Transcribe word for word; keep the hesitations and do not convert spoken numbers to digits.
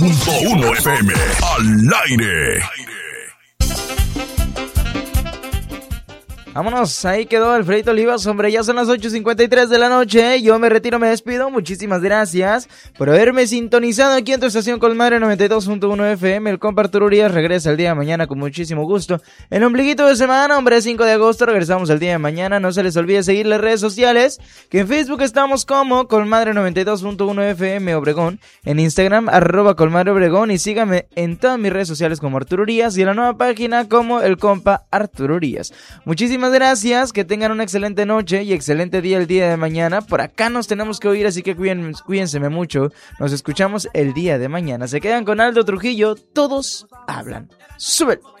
Punto uno F M al aire. Vámonos, ahí quedó Alfredito Olivas, hombre, ya son las ocho cincuenta y tres de la noche, yo me retiro, me despido, muchísimas gracias por haberme sintonizado aquí en tu estación Colmadre noventa y dos punto uno F M, el compa Arturo Urias regresa el día de mañana con muchísimo gusto, el ombliguito de semana, hombre, cinco de agosto, regresamos el día de mañana, no se les olvide seguir las redes sociales, que en Facebook estamos como Colmadre noventa y dos punto uno F M Obregón, en Instagram, arroba Colmadre Obregón, y síganme en todas mis redes sociales como Arturo Urias, y en la nueva página como el compa Arturo Urias. Muchísimas gracias, que tengan una excelente noche y excelente día el día de mañana. Por acá nos tenemos que oír, así que cuídense, cuídense mucho. Nos escuchamos el día de mañana. Se quedan con Aldo Trujillo, todos hablan. ¡Súbelo!